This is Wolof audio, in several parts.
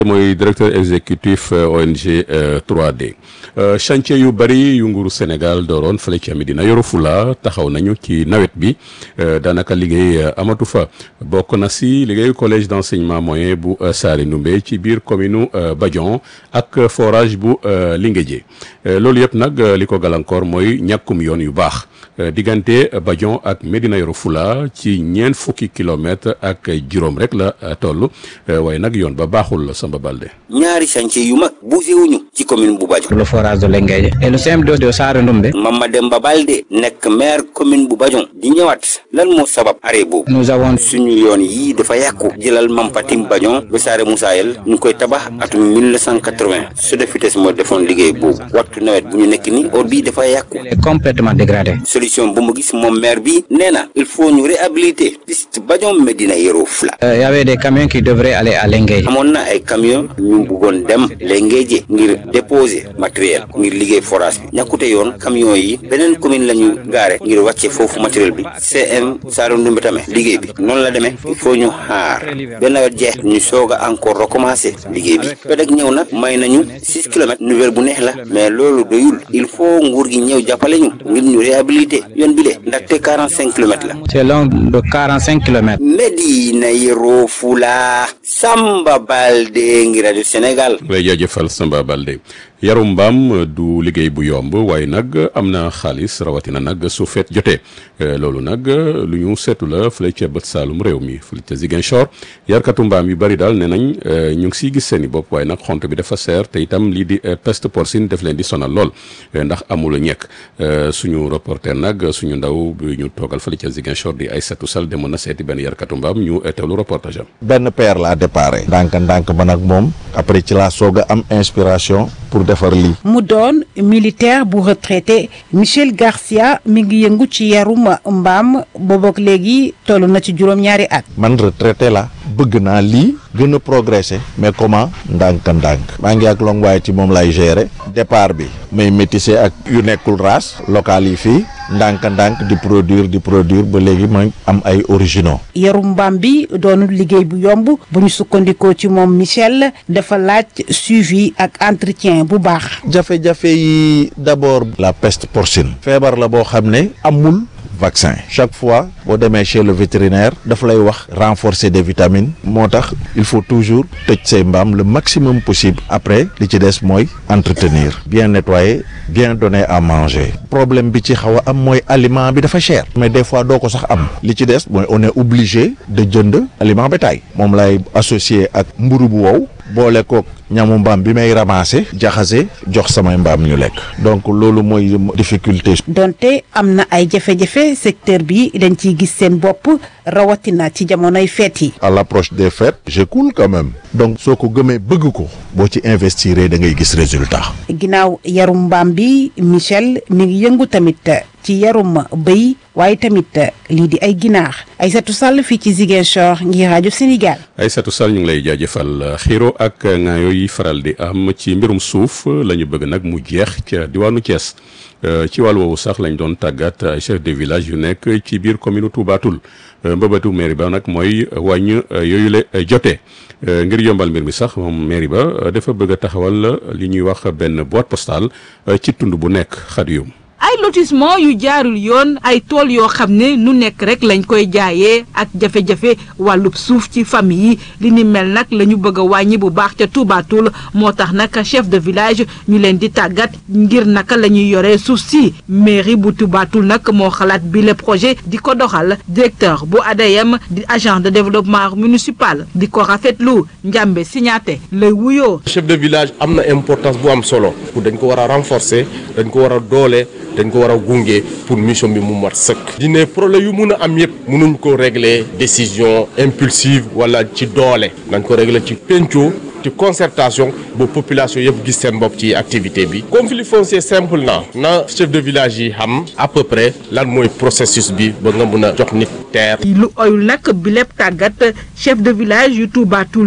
mooy directeur exécutif ONG 3D chantier yu bari yu nguuru Sénégal dooroon fële ca Médina Yoro Fula taxaw nañu ci nawet bi daanaka liggéey amatu fa bokk na si liggéeyu collège d'enseignement moyen bu Saare Ndoumbé ci biir commune Badion ak forage bu Linguédié loolu yëpp nag li ko gàllankoor mooy ñàkkum yoon yu baax diggante Badion ak Médina Yoro Fula ci 40 kilomètres ak juróom rek la toll waaye nag yoon ba baaxul Samba Balde. ñaari chantier yu mag bougé wuñu ci commune bu Badion. le forage de Linguédié et le CM2 de Saare Ndoumbé. Mamademba Balde nekk maire commune bu Badion di ñëwaat lan moo sabab arrêt boobu. nous avons suñu yoon yii dafa yàqu jëlal Mampatim Badion ba Saare Moussaël ñu koy tabax atum 1980 SODEFITEX moo defoon liggéey boobu waxtu nawet bu ñu nekk ni or bii dafa yàqu. il est complètement dégradé. solution bu mu gis moom maire bi nee na il faut ñu réhabiliter piste Badion Médina Yoro Fula. y avait des camions qui devraient aller à Linguédié. amoon na ay camions ñu bëggoon dem Linguédié ngir déposer matériel ngir liggéey forage bi ñàkkute yoon camions yi beneen commune la ñu gaare ngir wàcce foofu matériel bi CM Saare Ndoumbé tamit liggéey bi noonu la demee il faut ñu xaar benn nawet jeex ñu soog a encore recommencer liggéey bi peut-être ñëw na may nañu 6 kilomètres nouvelle bu neex la mais loolu doyul il faut nguur gi ñëw jàppale ñu ngir ñu réhabiliter yoon bi de ndaxte 45 kilomètres la. c'est long de 45 kilomètres. Médina Yoro Fula Samba Balde ngir rajo Sénégal. lay jaajëfal Samba Balde yarum mbaam du liggéey bu yomb waaye nag am na xaalis rawatina nag su feet jotee loolu nag lu ñu seetu la fële ca bët saalum réew mi fële ca Ziguinchor yarkatu mbaam yu bari daal ne nañ ñu ngi siy gis seen i bopp waaye nag xont bi dafa seer te itam lii di peste porcine def leen di sonal lool ndax amul ñekk suñu reporter nag suñu ndaw bi ñu toogal fële ca Ziguinchor di Aïssatou Sall demoon na seeti benn yarkatu mbaam ñu teewlu reportage am. benn paire laa déparé ndànk man ak moom après ci laa soog a am inspiration pour defar lii. mu doon militaire bu retraité Michel Garcia mi ngi yëngu ci yarum mbaam boobook léegi toll na ci juróom-ñaari at. man retraité la bëgg naa lii gën a progresser mais comment ndànk maa ngi ak long waaye ci moom lay gérer départ bi may métissé ak yu nekkul race locale yi fii ndànk di produire ba léegi ma am ay originaux. yarum mbaam bi doonul liggéey bu yomb bu ñu sukkandikoo ci moom Michel dafa laaj suivi ak entretien bu baax. jafe-jafe yi d'abord la peste porcine feebar la boo xam ne amul vaccin chaque fois boo demee chez le vétérinaire daf lay wax renforcer des vitamines moo tax il faut toujours tëj say mbaam le maximum possible après li ci des mooy entretenir bien nettoyer bien donner à manger problème bi ci xaw a am mooy aliment bi dafa cher mais des fois doo ko sax am li ci des mooy on est obligé de jënd aliment bétail moom lay associé ak mburu bu wow boole kook ñamu mbaam bi may ramasser jaxase jox samay mbaam ñu lekk donc loolu mooy difficulté. donte am na ay jafe-jafe secteur bi dañ ciy gis seen bopp rawatina ci jamonoy fête yi. à l'approche des fêtes je coule quand même donc soo ko gëmee bëgg ko boo ci investir da ngay gis résultat. ginnaaw yarum mbaam bi Michel mi ngi yëngu tamit ci yarum bëy waaye tamit lii di ay ginaar Aïssatou Sall fii ci Ziguinchor ngir rajo Sénégal. Aïssatou Sall ñu ngi lay jaajëfal xiiro ak ŋaayoo yi faral di am ci mbirum suuf la ñu bëgg nag mu jeex ca diwaanu Thiès ci wàll woowu sax lañ doon tàggat ay chef de village yu nekk ci biir commune Touba Toul mbëbëtu mairie ba nag mooy wàññ yooyu la jotee ngir yombal mbir mi sax moom mairie ba dafa bëgg a taxawal li ñuy wax benn boîte postale ci tund bu nekk Xadiyum. ay lotissement yu jaarul yoon ay tool yoo xam ne nu nekk rek lañ koy jaayee ak jafe-jafe wàllub suuf ci famille yi li ni mel nag la ñu bëgg a wàññi bu baax ca Touba Toul moo tax nag chef de village ñu leen di tàggat ngir naka la ñuy yoree suuf si mairie bu Touba Toul nag moo xalaat bi le projet di ko doxal directeur bu ADM di agent de développement municipal di ko rafetlu Njambe Signaté lay wuyoo. chef de village am na importance bu am solo pour dañ ko war a renforcer dañ ko war a doole. dañ ko war a gunge pour mission bi mu mat sëkk. dine problème yu mun a am yëpp mënuñ ko régler décision impulsive wala ci doole dañ ko régler ci penco ci concertation ba population yëpp gis seen bopp ci activité bi. conflit foncier simple na chef de village yi xam à peu près lan mooy processus bi ba nga mun a jox nit terre. lu oyul nag bi lépp tàggat chef de village yu Touba Toul nag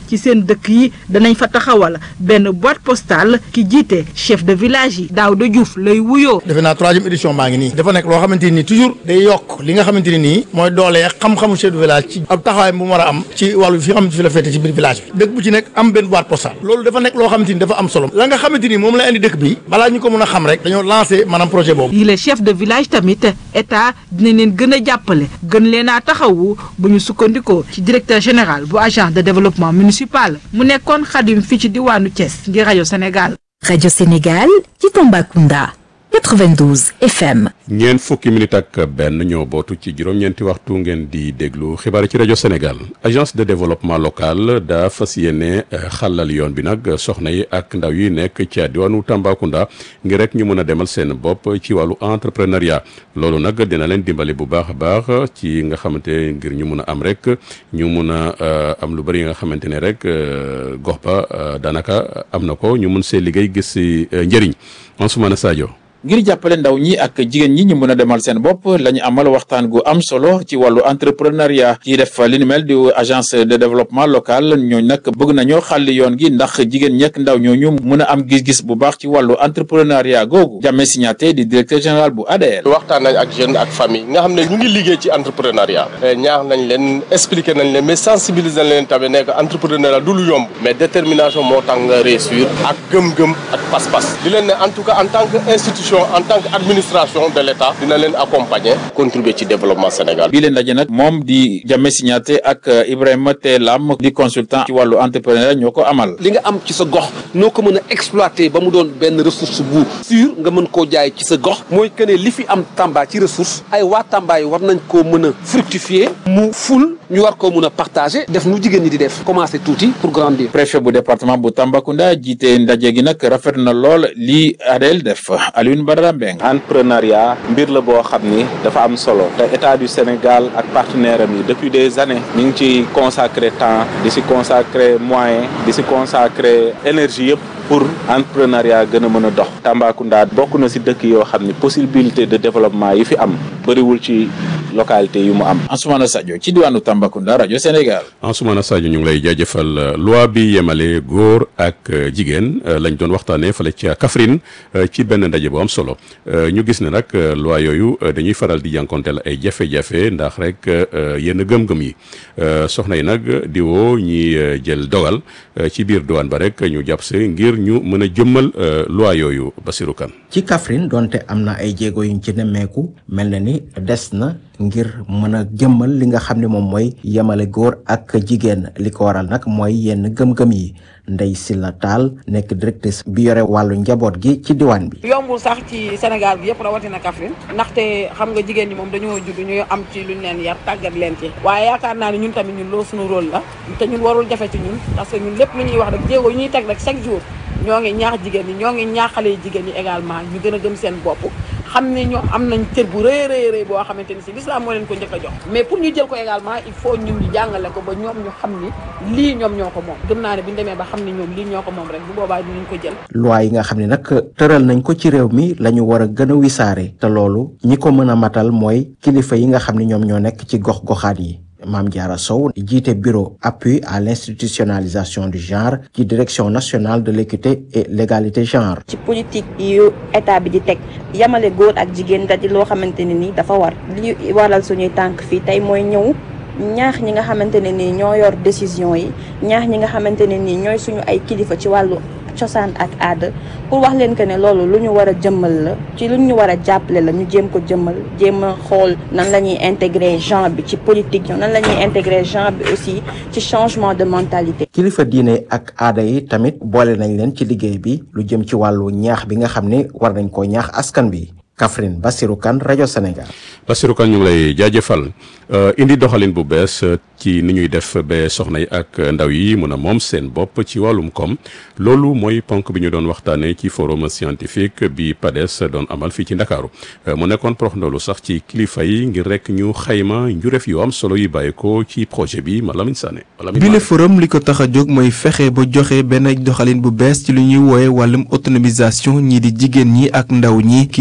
ci seen dëkk yi danañ fa taxawal benn boîte postale ki jiite chef de village yi Daouda Diouf lay wuyoo. defe naa 3e édition maa ngi nii dafa nekk loo xamante ni toujours day yokk li nga xamante ni nii mooy doole xam-xamu chef de village ci ab taxawaay bu mu war a am ci wàllu fi nga xamante fi la féete ci biir village bi dëkk bu ci nekk am benn boîte postale loolu dafa nekk loo xamante ni dafa am solo la nga xamante ni moom la indi dëkk bi balaa ñu ko mën a xam rek dañoo lancé maanaam projet boobu. yi les chefs de village tamit état dina leen gën a jàppale gën leen a taxawu bu ñu sukkandikoo ci directeur général bu agence de développement municipal mu nekkoon Khadim fii ci diwaanu Thiès ngir rajo Sénégal. rajo Sénégal ci Tambacounda 92 FM. ñeent fukki minute ak benn ñoo bootu ci juróom-ñeenti waxtu ngeen di déglu xibaar ci rajo Sénégal agence de développement local daa fas yéene xàllal yoon bi nag soxna yi ak ndaw yi nekk ci diwaanu Tambacounda ngir rek ñu mën a demal seen bopp ci wàllu entrepreneuriat loolu nag dina leen dimbali bu baax a baax ci nga xamante ngir ñu mun a am rek ñu mun a am lu bari nga xamante ne rek gox ba daanaka am na ko ñu mun see liggéey gis si njëriñ Ansoumana Sadio. ngir jàppale ndaw ñi ak jigéen ñi ñu mën a demal seen bopp la ñu amal waxtaan gu am solo ci wàllu entrepreneuriat ci def li ni mel di agence de développement local ñooñu nag bëgg nañoo xàlli yoon gi ndax jigéen ñi ak ndaw ñooñu mën a am gis-gis bu baax ci wàllu entrepreneuriat googu Jammeh Signaté di directeur général bu ADL. waxtaan nañ ak jeunes ak famille nga xam ne ñu ngi liggéey ci entrepreneuriat ñaax nañ leen expliquer nañ leen mais sensibiliser nañ leen tamit nekk entrepreneuriat du lu yomb mais détermination moo tax nga réussir ak gëm-gëm ak pas-pas di leen ne en tout cas en tant que institution en tant que administration de l'État dina leen accompagner contribuer ci développement Sénégal. bii leen daje nag moom di Jammeh Signaté ak Ibrahima Telam di consultant ci wàllu entrepreneuriat ñoo ko amal. li nga am ci sa gox noo ko mën a exploiter ba mu doon benn ressource bu sûr nga mën koo jaay ci sa gox mooy que ne li fi am Tamba ci ressource ay waa Tamba yi war nañ koo mën a fructifier mu ful ñu war koo mën a partager def nu jigéen ñi di def commencer tuuti pour grandir. préfet bu département bu Tambacounda jiite ndaje gi nag rafet na lool lii ADL def Alioune Badara Mbeng. entrepreneuriat mbir la boo xam ni dafa am solo te état du Sénégal ak partenaire am yi depuis des années ñu ngi ci consacrer temps di si consacrer moyen di si consacrer énergie yëpp pour entrepreneuriat gën a mën a dox. Tambacounda bokk na si dëkk yoo xam ni possibilité de développement yi fi am bëriwul ci localité yu mu am. Ansoumana Sadio ci diwaanu Tambacounda rajo Sénégal. Ansoumana Sadio ñu ngi lay jaajëfal loi bi yemale góor ak jigéen lañ doon waxtaanee fële ca Kaffrine ci benn ndaje bu am solo ñu gis ne nag loi yooyu dañuy faral di jànkonteel ay jafe-jafe ndax rek yenn gëm-gëm yi soxna yi nag di woo ñi jël dogal ci biir douane ba rek ñu jàpp si ngir ñu mën a jëmmal loi yooyu Bassirou Kane. ci Kaffrine donte am na ay jéego yuñ ci nemmeeku mel na ni des na ngir mën a jëmmal li nga xam ne moom mooy yemale góor ak jigéen li ko waral nag mooy yenn gëm-gëm yi Ndeye Sylla Tall nekk directrice bi yore wàllu njaboot gi ci diwaan bi. yombul sax ci Sénégal bi yëpp rawatina Kaffrine ndaxte xam nga jigéen ñi moom dañoo judd ñu am ci luñ leen yar tàggat leen ci waaye yaakaar naa ne ñun tamit ñun loolu suñu rôle la te ñun warul jafe ci ñun parce que ñun lépp lu ñuy wax rek jéego yu ñuy teg rek chaque jour ñoo ngi ñaax jigéen ñi ñoo ngi ñaax xale yi jigéen ñi également ñu gën a gëm seen bopp xam ne ñoom am nañ cër bu rëy rëy boo xamante ni si l'islam moo leen ko njëkk a jox mais pour ñu jël ko également il faut ñun ñu jàngale ko ba ñoom ñu xam ni lii ñoom ñoo ko moom gëm naa ne bu ñu demee ba xam ne ñoom lii ñoo ko moom rek bu boobaa dinañ ko jël. loi yi nga xam ne nag tëral nañ ko ci réew mi la ñu war a gën a wisaare te loolu ñi ko mën a matal mooy kilifa yi nga xam ne ñoom ñoo nekk ci gox-goxaan yi. Mame Diarra Sow jiite bureau appui à l'institutionnalisation du genre ci direction nationale de l'équité et l'égalité genre. ci politique yu état bi di teg yamale góor ak jigéen da di loo xamante ne ni dafa war li waral suñuy tànk fii tey mooy ñëw ñaax ñi nga xamante ne ni ñoo yor décision yi ñaax ñi nga xamante ne ni ñooy suñu ay kilifa ci wàllu cosaan ak aada pour wax leen que ne loolu lu ñu war a jëmmal la ci lu ñu war a jàppale la ñu jéem ko jëmmal jéem a xool nan la ñuy intégrer genre bi ci politique nan la ñuy intégrer genre bi aussi ci changement de mentalité. kilifa diine ak aada yi tamit boole nañ leen ci liggéey bi lu jëm ci wàllu ñaax bi nga xam ne war nañ koo ñaax askan bi. Kaffrine Bassirou Kane rajo Sénégal. Bassirou Kane ñu ngi lay jaajëfal indi doxalin bu bees ci ni ñuy def ba soxna yi ak ndaw yi mun a moom seen bopp ci wàllum koom loolu mooy ponk bi ñu doon waxtaanee ci forum scientifique bi PADES doon amal fii ci Ndakaaru mu nekkoon prox ndoolu sax ci kilifa yi ngir rek ñu xayma njureef yu am solo yi bàyyi ko ci projet bi Malamine Sané. bile forum li ko tax a jóg mooy fexe ba joxe benn doxalin bu bees ci lu ñuy wooye wàllum autonomisation ñii di jigéen ñi ak ndaw ñi kii di secrétaire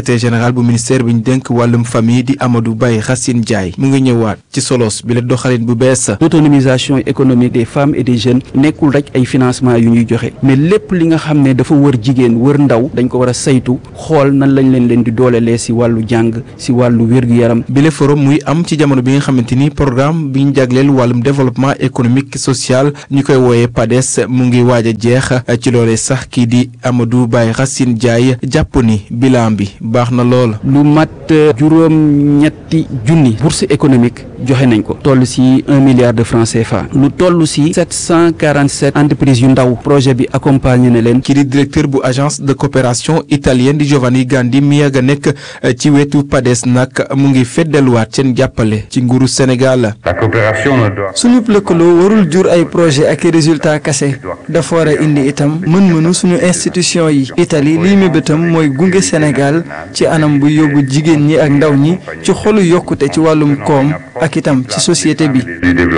secrétaire général bu ministère bi ñu dénk wàllum famille di Amadou Baye Racine Ndiaye mu ngi ñëwaat ci solos bi la doxalin bu bees. l'autonomisation économique des femmes et des jeunes nekkul rek ay financement yu ñuy joxe mais lépp li nga xam ne dafa wër jigéen wër ndaw dañ ko war a saytu xool nan lañ leen di doolelee si wàllu jàng si wàllu wér-gu-yaram. bile forum muy am ci jamono bi nga xamante ni programme bi ñu jagleel wàllum développement économique social ñu koy wooyee PADES mu ngi waaj a jeex ci loolee sax kii di Amadou Baye Racine Ndiaye jàpp ni bilan bi baax na lool. lu mat juróom-ñetti junni bourse économique joxe nañ ko toll si 1 milliard de francs CFA lu toll si 747 entreprises yu ndaw projet bi accompagné na leen. kii di directeur bu agence de coopération italienne di Giovanni Gandhi mi yàgg a nekk ci wetu PADES nag mu ngi feddeluwaat seen jàppale ci nguuru Sénégal. suñu lëkkaloo warul jur ay projet ak résultat kase dafa war a indi itam mën-mënu suñu institution yi. Italie lii mébétam mooy gunge Sénégal ci anam bu yóbbu jigéen ñi ak ndaw ñi ci xolu yokkute ci wàllum koom ak itam ci société bi.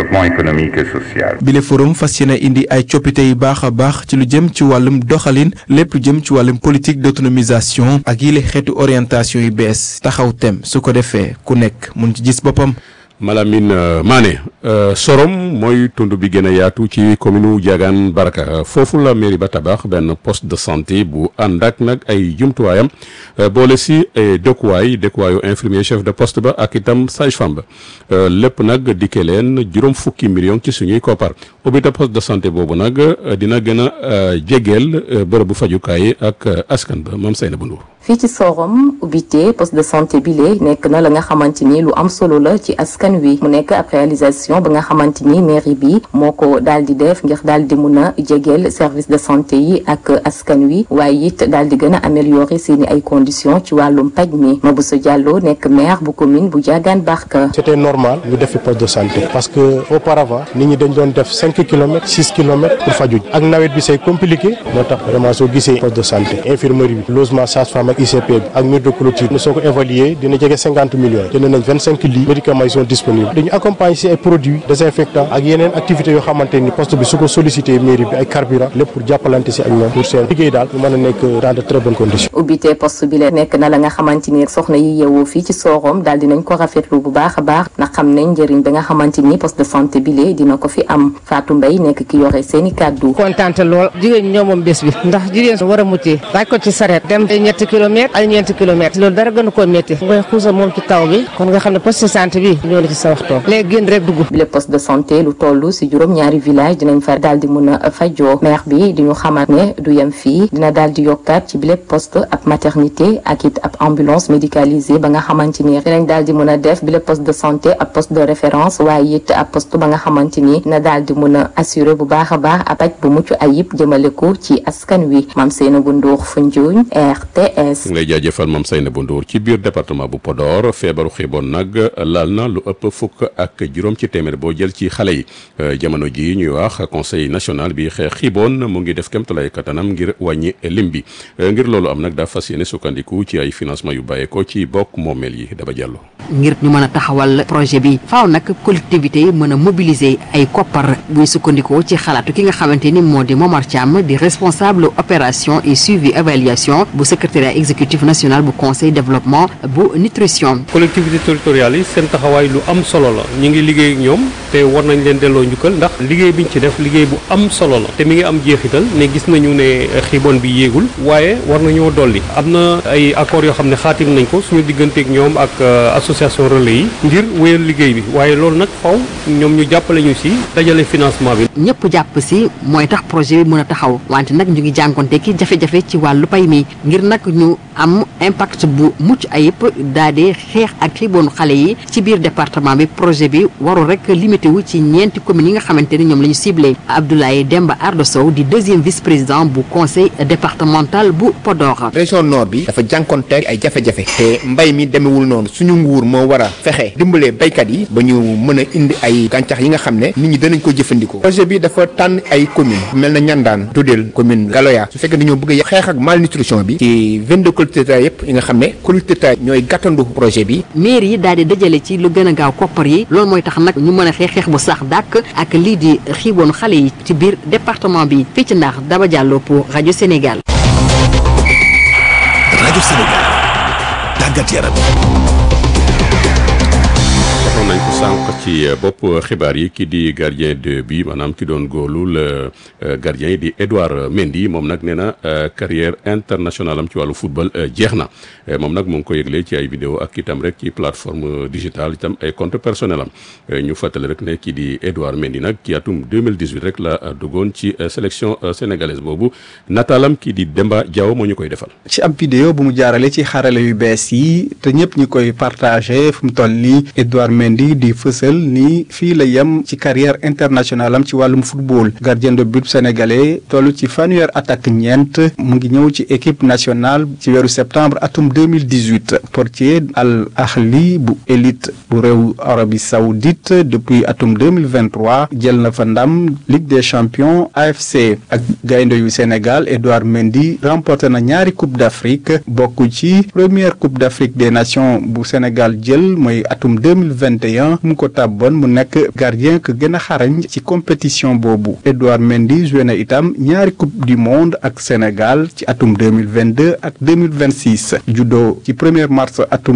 bile forum fas yéene indi ay coppite yu baax a baax ci lu jëm ci wàllum doxalin lépp lu jëm ci wàllum politique d'autonomisation ak yile xeetu orientation yu bees taxaw tem su ko defee ku nekk mun ci gis boppam. Malamine Mané Sorom mooy tund bi gën a yaatu ci commune Diagane Baraka foofu la mairie ba tabax benn poste de santé bu ànd ak nag ay jumtuwaayam boole si dëkkuwaayu infirmier chef de poste ba ak itam sage-femme ba lépp nag dikkee leen juróom fukki million ci suñuy koppar ubbite poste de santé boobu nag dina gën a jegeel bërëbu fajukaay ak askan ba moom Seynabou Ndour. fii ci Sorom ubbite poste de santé bi lee nekk na la nga xamante ni lu am solo la ci askan wi mu nekk ab réalisation ba nga xamante ni mairie bi moo ko daal di def ngir daal di mun a jegeel service de santé yi ak askan wi waaye it daal di gën a améliorer seeni ay conditions ci wàllum paj mi Maboussa Diallo nekk maire bu commune bu Diagane Barka. C'était normal ñu def fi poste de santé parce que auparavant nit ñi dañ doon def 5 kilomètres 6 kilomètres pour faju ak nawet bi c'est compliqué moo tax vraiment soo gisee poste de santé infirmerie bi logement sage-femme ak ICP bi ak mur de clôture soo ko évaluer dina jege 50 millions jënd nañ 25 lits médicaments yi sont disponibles dañu accompagner ci ay produits désinfectants ak yeneen activités yoo xamante ni poste bi su ko sollicité mairie bi ay carburant lépp pour jàppalante ci ak ñoom pour seen liggéey daal ñu mën a nekk dans de très bonnes conditions. ubbite poste bi la nekk na la nga xamante ni soxna yi yeewoo fii ci Sorom daal dinañ ko rafetlu bu baax a baax ndax xam nañ njëriñ ba nga xamante ni poste de santé bi la dina ko fi am Fatou Mbaye nekk ki yore seeni kàddu. kontaante lool jigéen ñi ñoo moom bés bi ndax jigéen war a muccee daaj ko ci sareet dem ay ñetti kilomètres ay ñeenti kilomètres loolu dara gënu koo métti ngay xuusa moom ci taw bi kon nga xam ne poste de santé bi ñoo la ci sa waxtoo léegi génn rek dugg. bile poste de santé lu toll si juróom-ñaari village dinañ fa daal di mun a fajoo maire bi di ñu xamal ne du yem fii dina daal di yokkaat ci bile poste ab maternité ak it ab ambulance médicalisée ba nga xamante ni dinañ daal di mun a def bile poste de santé ab poste de référence waaye it ab poste ba nga xamante ni dina daal di mun a assurer bu baax a baax ab paj bu mucc ayib jëmale ko ci askan wi Mame Seynabou Ndour Foundiougne RTS. ngay jaajëfal Mame Seynabou Ndour ci biir département bu Podor feebaru xiibon nag laal na lu ëpp fukk ak juróom ci téeméer boo jël ci xale yi jamono ji ñuy wax conseil national bi xeex xiibon mu ngi def kéemtalaay kattanam ngir wàññi lim bi ngir loolu am nag daa fas yéene sukkandiku ci ay financement yu bàyyeekoo ci bokk moomeel yi Daba Diallo. ngir ñu mën a taxawal projet bi faaw nag collectivité yi mën a mobiliser ay koppar buy sukkandikoo ci xalaatu ki nga xamante ni moo di Momar Thiam di responsable opération et suivi évaluation bu secrétariat exécutif national bu conseil développement bu nutrition. collectivité territoriale yi seen taxawaay lu am solo la ñu ngi liggéey ak ñoom te war nañ leen delloo njukkal ndax liggéey biñ ci def liggéey bu am solo la te mi ngi am jeexital ne gis nañu ne xiibon bi yéegul waaye war nañoo dolli am na ay accords yoo xam ne xaatim nañ ko suñu digganteeg ñoom ak association relais yi ngir wéyal liggéey bi waaye loolu nag faw ñoom ñu jàppale ñu si dajale financement bi. ñëpp jàpp si mooy tax projet bi mën a taxaw wante nag ñu ngi jànkonte ki jafe-jafe ci wàllu pay mi ngir nag ñu am impact bu mucc ayib daal di xeex ak xiibonu xale yi ci biir département bi projet bi warul rek limité wu ci ñeenti communes yi nga xamante ni ñoom la ñu ciblé Abdoulaye Demba Ardo Sow di deuxième vice-président bu conseil départemental bu Podor. région nord bi dafa jànkonteeg ay jafe-jafe te mbay mi demewul noonu suñu nguur moo war a fexe dimbalee baykat yi ba ñu mën a indi ay gàncax yi nga xam ne nit ñi danañ ko jëfandikoo projet bi dafa tànn ay commune mel na Ñandaan Tudel commune Galoya su fekkee dañoo bëgg a xeex ak malnutrition bi ci 22 collectivités yëpp yi nga xam ne collectivités ñooy gàttandu projet bi. maire yi daal di dajale ci lu gën a gaaw koppar yi loolu mooy tax nag ñu mën a xeex bu sax dàkk ak lii di xiiboon xale yi ci biir département bi fii ci Ndar Daba Diallo pour rajo Sénégal. rajo Sénégal tàggat yaram. waxoon nañ ko sànq ci bopp xibaar yi ki di gardien de but maanaam ki doon góolul gardien yi di Edouard Mendy moom nag nee na carrière internationale am ci wàllu football jeex na moom nag mu ngi ko yëgle ci ay vidéo ak itam rek ci plateforme digitale itam ay compte personnel am ñu fàttali rek ne ki di Edouard Mendy nag ci atum 2018 rek la duggoon ci sélection sénégalaise boobu nataalam ki di Demba Diaw moo ñu koy defal. ci ab vidéo bu mu jaarale ci xarale yu bees yi te ñëpp ñu koy partagé fu mu toll nii Edouard Mendy di fësal ni fii la yem ci carrière internationale am ci wàllum football gardien de but sénégalais toll ci fanweer at ak ñeent mu ngi ñëw ci équipe nationale ci weeru septembre atum 2018 portier Al Ahli bu élite bu réew Arabie Saoudite depuis atum 2023 jël na fa ndam Ligue des champions AFC ak gaynde yu Sénégal Edouard Mendy remporté na ñaari coupe d'Afrique bokk ci première coupe d'Afrique des nations bu Sénégal jël mooy atum 2021 mu ko tàbboon mu nekk gardien que gën a xarañ ci compétition boobu Edouard Mendy joué na itam ñaari coupe du monde ak Sénégal ci atum 2022 ak 2026 judo ci 1er mars atum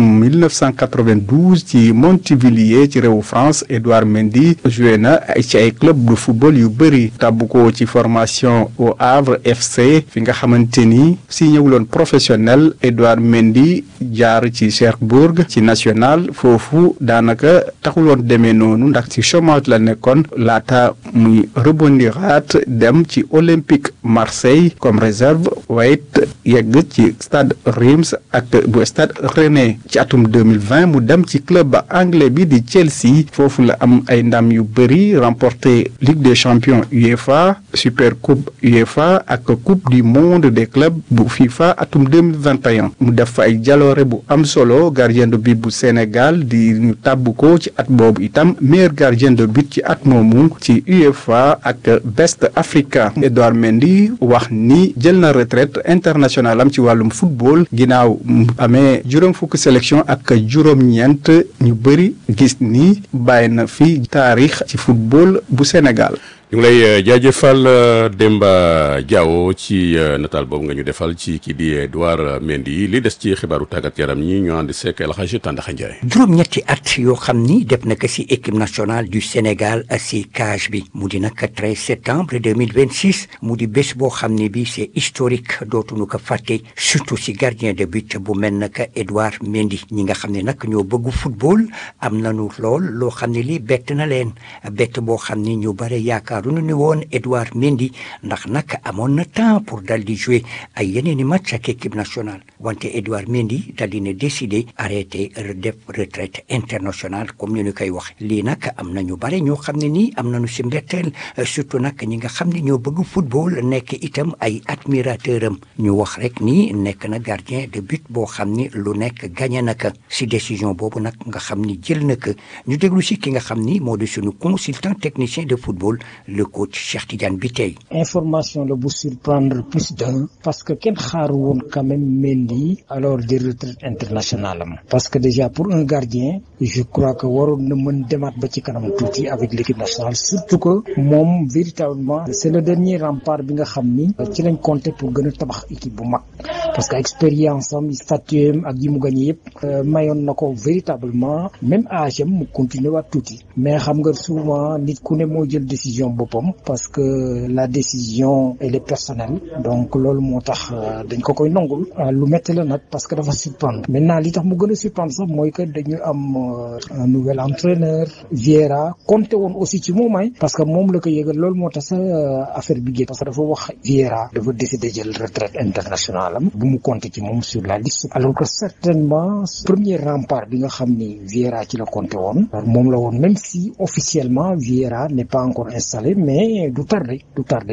1992 ci Montevilliers ci réewu France Edouard Mendy joué na ci ay club de football yu bëri tàbbu ko ci formation au Havre FC fi nga xamante ni si ñëwuloon professionnel Edouard Mendy jaar ci Cherbourg ci national foofu daanaka taxuloon demee noonu ndax ci chômage la nekkoon laata muy rebondiraat dem ci Olympique Marseille comme réserve waaye yegg ci stade Reims ak bu stade Rennais ci atum 2020 mu dem ci club anglais bi di Chelsea foofu la am ay ndam yu bëri remporté Ligue des champions UEFA Super Coupe UEFA ak Coupe du monde des clubs bu FIFA atum 2021 mu def fa ay jaloore bu am solo gardien de but bu Sénégal di ñu tàbb ko ci at boobu itam meilleur gardien de but ci at moomu ci UEFA ak Best Africa Edouard Mendy wax ni jël na retraite internationale am ci wàllum football ginnaaw amee juróom fukk sélection ak juróom-ñeent ñu bëri gis ni bàyyi na fi taarix ci football bu Sénégal. ñu ngi lay jaajëfal Demba Diaw ci nataal boobu nga ñu defal ci kii di Edouard Mendy li des ci xibaaru tàggat yaram ñi ñu ànd seek El Hadji Tàndaxa Njaay juróom-ñetti at yoo xam ni def na ko si équipe nationale du Sénégal si cage bi mu di nag 13 septembre 2026 mu di bés boo xam ne bi c'est historique dootuñu ko fàtte surtout si gardien de but bu mel nag Edouard Mendy ñi nga xam ne nag ñoo bëgg football am nañu lool loo xam ne lii bett na leen bett boo xam ni ñu bare yaakaar nu ni woon Edouard Mendy ndax nag amoon na temps pour dal di jouer ay yeneen i match ak équipe nationale wante Edouard Mendy dal di ne décidé arrêté def retraite internationale comme ni ñu koy wax lii nag am na ñu bare ñoo xam ne nii am nañu si mbetteel surtout nag ñi nga xam ne ñoo bëgg football nekk itam ay admirateur am ñu wax rek ni nekk na gardien de but boo xam ni lu nekk gagné na ko si décision boobu nag nga xam ni jël na ko ñu déglu si ki nga xam ni moo di suñu consultant technicien de football le coach Cheikh Tidiane Biteye. information la bu surprendre plus d'un parce que kenn xaaru woon quand même Mendy alors de retraite internationale am parce que déjà pour un gardien je crois que waroon na mën demaat ba ci kanam tuuti avec l'équipe nationale surtout que moom véritablement c'est le dernier rempart bi nga xam ni ci lañ compté pour gën a tabax équipe bu mag parce que expérience am statut am ak yi mu gagné yëpp mayoon na ko véritablement même âge am mu continuer waat tuuti mais xam nga souvent nit ku ne moo jël décision boppam parce que la décision elle est personnelle donc loolu moo tax dañ ko koy nangul lu métti la nag parce que dafa surprendre maintenant li tax mu gën a surprendre sax mooy que dañu am un nouvel entraîneur Vieira compté woon aussi ci moom parce que moom la ko yëgal loolu moo tax sa affaire bi génn parce que dafa wax Vieira dafa décider jël retraite internationale am bu mu compté ci moom sur la liste alors que certainement premier rempart bi nga xam ni Vieira ci la compté woon moom la woon même si officiellement Vieira n'est pas encore installé mais du tardé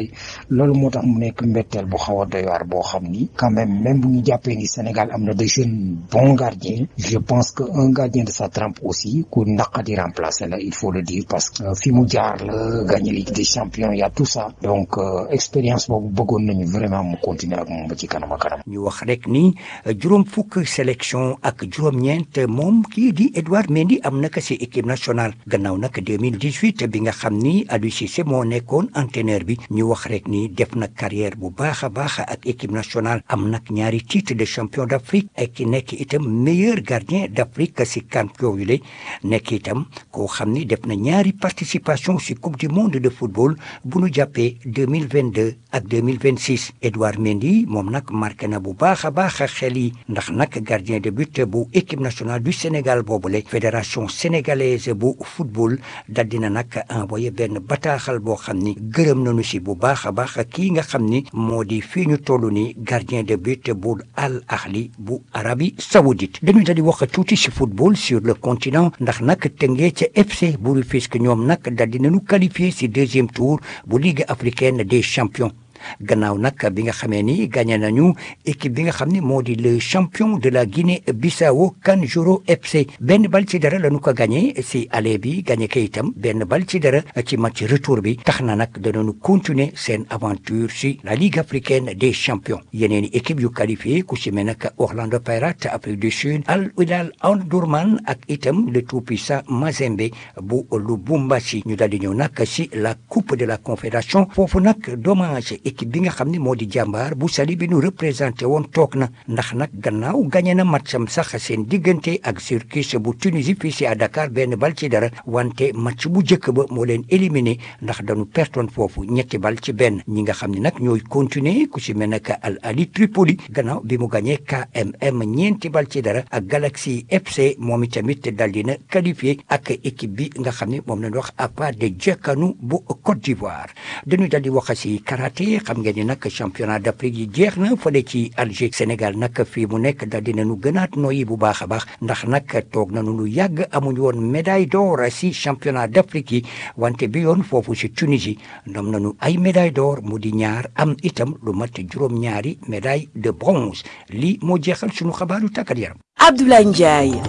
loolu moo tax mu nekk mbetteel bu xaw a doy waar boo xam ni quand même bu ñu jàppee ni Sénégal am na de jeunes bons gardiens je pense que un gardien de sa trempe exemple aussi ku naqadi remplacer la il faut le dire parce que fi mu jaar la gagner Ligue des champions y a tout ça donc expérience boobu bëggoon nañu vraiment mu continuer ak moom ba ci kanam ak kanam. ñu wax rek ni juróom fukk sélection ak juróom-ñeent moom kii di Edouard Mendy am na ko ci équipe nationale gannaaw nag 2018 bi nga xam ni Aliou Cissé moo nekkoon entraîneur bi ñu wax rek ni def na carrière bu baax a baax ak équipe nationale am nag ñaari titre de champion d'Afrique ak ki nekk itam meilleur gardien d'Afrique ci CAN yooyu la nekk itam koo xam ni def na ñaari participation ci coupe du monde de football bu nu jàppee 2022 ak 2026 Edouard Mendy moom nag marqué na bu baax a baax xel yi ndax nag gardien de but bu équipe nationale du Sénégal boobule fédération sénégalaise bu football dal dina nag envoyé benn bataaxal boo xam ni gërëm nañu ci bu baax a baax kii nga xam ni moo di fii ñu toll ni gardien de but bu Al Ahli bu Arabie Saoudite dañuy dal di wax tuuti ci football sur le continent ndax nag Teungueth FC bu Rufisque ñoom nag dal dinañu qualifié ci deuxième tour bu Ligue africaine des champions gannaaw nag bi nga xamee ni gagné nañu équipe bi nga xam ne moo di le champion de la Guinée-Bissau Kanjuro FC benn bal ci dara la ñu ko gagné si aller bi gagné ko itam benn bal ci dara ci match retour bi tax na nag danañu continuer seen aventure si la Ligue africaine des champions yeneen i équipe yu qualifié ku si mel nag Orlando Pirates Afrique du Sud Al Hilal Omdurman ak itam le tout-puissant Mazembe bu Lubumbashi ñu daal di ñëw nag si la coupe de la confédération foofu nag dommage équipe bi nga xam ne moo di jàmbaar bu Saly bi ñu représenté woon toog na ndax nag gannaaw gagné na matcham sax seen diggante ak Syracuse bu Tunisie fii si à Dakar benn bal ci dara wante match bu njëkk ba moo leen éliminé ndax dañu pertoon foofu ñetti bal ci benn ñi nga xam ne nag ñooy continuer ku si mel ne que Al Ahly Tripoli gannaaw bi mu gagné KMM ñeenti bal ci dara ak Galaxy FC moom itamit dal dina qualifié ak équipe bi nga xam ne moom lañ wax APA de Djekanu bu Côte d'Ivoire dañuy dal di wax si karaté xam ngeen ni nag championnat d'Afrique yi jeex na fële ci Alger Sénégal nag fii mu nekk daal dinañu gënaat noyyi bu baax a baax ndax nag toog nañu lu yàgg amuñu woon médaille d'or si championnat d'Afrique yi wante bi yoon foofu si Tunisie ndam nañu ay médaille d'or mu di ñaar am itam lu mat juróom-ñaari médaille de bronze lii moo jeexal sunu xabaaru tàggat yaram. Abdoulaye Ndiaye.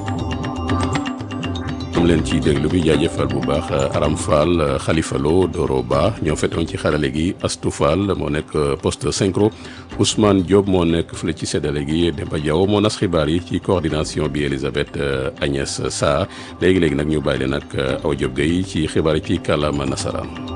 am leen ci déglu bi jaajëfal bu baax Aram Fall Khalifa Lo Doro Ba ñoo fetoon ci xarale gi Astou Fall moo nekk poste synchro Ousmane Diop moo nekk fële ci séddale gi Demba Diaw moo nas xibaar yi ci coordination bi Elisabeth Agnès Sarr léegi-léegi nag ñu bàyyi leen ak Awa Diop Gueye ci xibaar yi ci kàllaama nasaraan